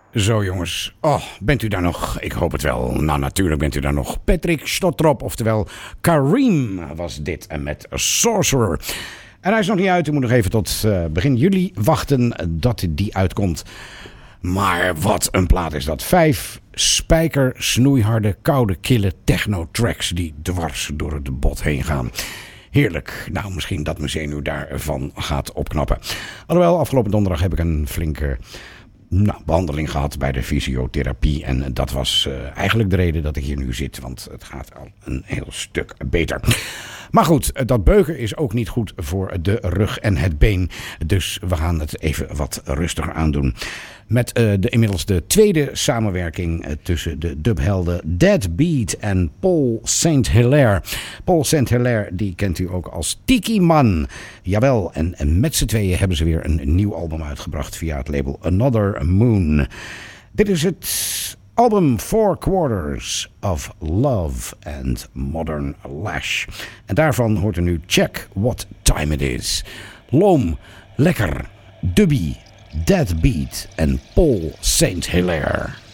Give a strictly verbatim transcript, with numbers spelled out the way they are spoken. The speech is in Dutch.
Zo jongens, oh, bent u daar nog? Ik hoop het wel. Nou, natuurlijk bent u daar nog. Patrick Stottrop, oftewel Kareem was dit en met Sorcerer. En hij is nog niet uit, u moet nog even tot uh, begin juli wachten dat die uitkomt. Maar wat een plaat is dat. Vijf spijker, snoeiharde, koude, kille techno-tracks die dwars door het bot heen gaan. Heerlijk. Nou, misschien dat mijn zenuw daarvan gaat opknappen. Alhoewel, afgelopen donderdag heb ik een flinke nou, behandeling gehad bij de fysiotherapie. En dat was uh, eigenlijk de reden dat ik hier nu zit. Want het gaat al een heel stuk beter. Maar goed, dat beuken is ook niet goed voor de rug en het been. Dus we gaan het even wat rustiger aandoen. Met uh, de, inmiddels de tweede samenwerking uh, tussen de dubhelden Deadbeat en Paul Saint Hilaire. Paul Saint Hilaire, die kent u ook als Tiki Man. Jawel, en, en met z'n tweeën hebben ze weer een, een nieuw album uitgebracht via het label Another Moon. Dit is het album Four Quarters of Love and Modern Lash. En daarvan hoort u nu Check What Time It Is. Loom, lekker, dubby, Deadbeat en Paul Saint Hilaire.